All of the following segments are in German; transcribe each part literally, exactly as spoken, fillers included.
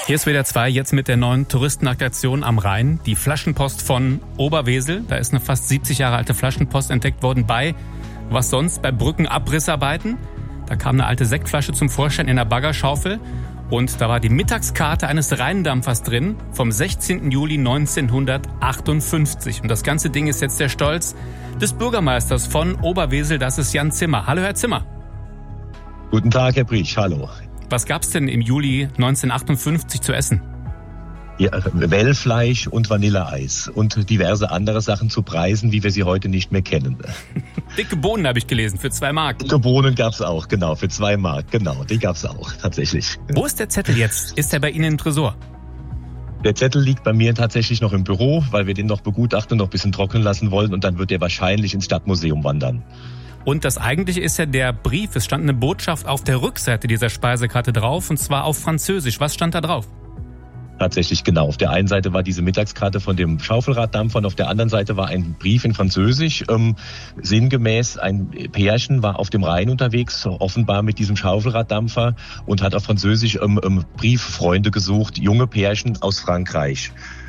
Hier ist W D R zwei, jetzt mit der neuen Touristenattraktion am Rhein. Die Flaschenpost von Oberwesel. Da ist eine fast siebzig Jahre alte Flaschenpost entdeckt worden bei, was sonst, bei Brückenabrissarbeiten. Da kam eine alte Sektflasche zum Vorschein in der Baggerschaufel. Und da war die Mittagskarte eines Rheindampfers drin vom sechzehnten Juli neunzehnhundertachtundfünfzig. Und das ganze Ding ist jetzt der Stolz des Bürgermeisters von Oberwesel. Das ist Jan Zimmer. Hallo, Herr Zimmer. Guten Tag, Herr Brich. Hallo. Was gab's denn im Juli neunzehnhundertachtundfünfzig zu essen? Ja, Wellfleisch und Vanilleeis und diverse andere Sachen zu Preisen, wie wir sie heute nicht mehr kennen. Dicke Bohnen habe ich gelesen, für zwei Mark. Dicke Bohnen gab's auch, genau, für zwei Mark, genau, die gab's auch, tatsächlich. Wo ist der Zettel jetzt? Ist der bei Ihnen im Tresor? Der Zettel liegt bei mir tatsächlich noch im Büro, weil wir den noch begutachten und noch ein bisschen trocknen lassen wollen und dann wird der wahrscheinlich ins Stadtmuseum wandern. Und das Eigentliche ist ja der Brief. Es stand eine Botschaft auf der Rückseite dieser Speisekarte drauf, und zwar auf Französisch. Was stand da drauf? Tatsächlich, genau. Auf der einen Seite war diese Mittagskarte von dem Schaufelraddampfer und auf der anderen Seite war ein Brief in Französisch. Ähm, sinngemäß, ein Pärchen war auf dem Rhein unterwegs, offenbar mit diesem Schaufelraddampfer und hat auf Französisch ähm, ähm, Brieffreunde gesucht, junge Pärchen aus Frankreich.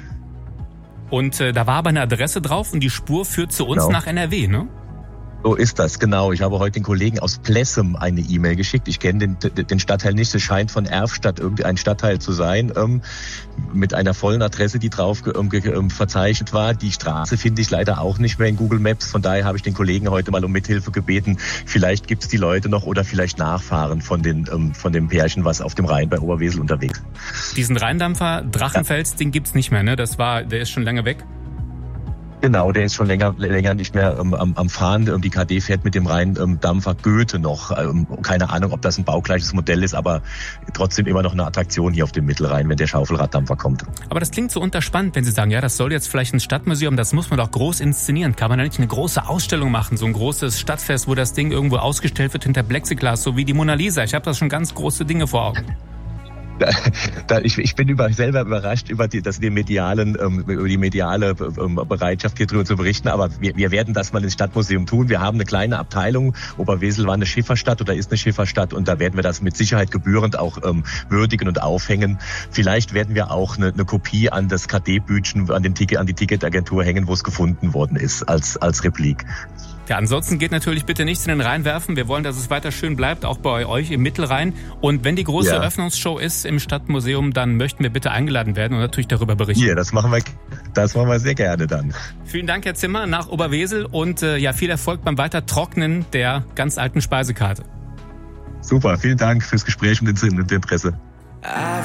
Und äh, da war aber eine Adresse drauf und die Spur führt zu uns, genau, nach N R W, ne? So ist das, genau. Ich habe heute den Kollegen aus Plessem eine E-Mail geschickt. Ich kenne den, den Stadtteil nicht. Es scheint von Erfstadt irgendwie ein Stadtteil zu sein, ähm, mit einer vollen Adresse, die drauf ähm, ähm, verzeichnet war. Die Straße finde ich leider auch nicht mehr in Google Maps. Von daher habe ich den Kollegen heute mal um Mithilfe gebeten. Vielleicht gibt es die Leute noch oder vielleicht Nachfahren von, den, ähm, von dem Pärchen, was auf dem Rhein bei Oberwesel unterwegs ist. Diesen Rheindampfer Drachenfels, ja, den gibt's nicht mehr, ne? Das war, der ist schon lange weg. Genau, der ist schon länger länger nicht mehr ähm, am, am Fahren. Die K D fährt mit dem Rheindampfer Goethe noch. Ähm, keine Ahnung, ob das ein baugleiches Modell ist, aber trotzdem immer noch eine Attraktion hier auf dem Mittelrhein, wenn der Schaufelraddampfer kommt. Aber das klingt so unterspannt, wenn Sie sagen, ja, das soll jetzt vielleicht ein Stadtmuseum, das muss man doch groß inszenieren. Kann man da nicht eine große Ausstellung machen, so ein großes Stadtfest, wo das Ding irgendwo ausgestellt wird hinter Plexiglas, so wie die Mona Lisa? Ich habe da schon ganz große Dinge vor Augen. Da, da, ich, ich bin über, selber überrascht über die, das, die medialen, ähm, über die mediale ähm, Bereitschaft, hier drüber zu berichten. Aber wir, wir werden das mal ins Stadtmuseum tun. Wir haben eine kleine Abteilung. Oberwesel war eine Schifferstadt oder ist eine Schifferstadt und da werden wir das mit Sicherheit gebührend auch ähm, würdigen und aufhängen. Vielleicht werden wir auch eine, eine Kopie an das K D-Bütchen, an den Ticket, an die Ticketagentur hängen, wo es gefunden worden ist, als, als Replik. Ja, ansonsten geht natürlich bitte nichts in den Rhein werfen. Wir wollen, dass es weiter schön bleibt, auch bei euch im Mittelrhein. Und wenn die große ja. Eröffnungsshow ist im Stadtmuseum, dann möchten wir bitte eingeladen werden und natürlich darüber berichten. Ja, das machen wir, das machen wir sehr gerne dann. Vielen Dank, Herr Zimmer, nach Oberwesel und äh, ja, viel Erfolg beim Weitertrocknen der ganz alten Speisekarte. Super, vielen Dank fürs Gespräch und das Interesse.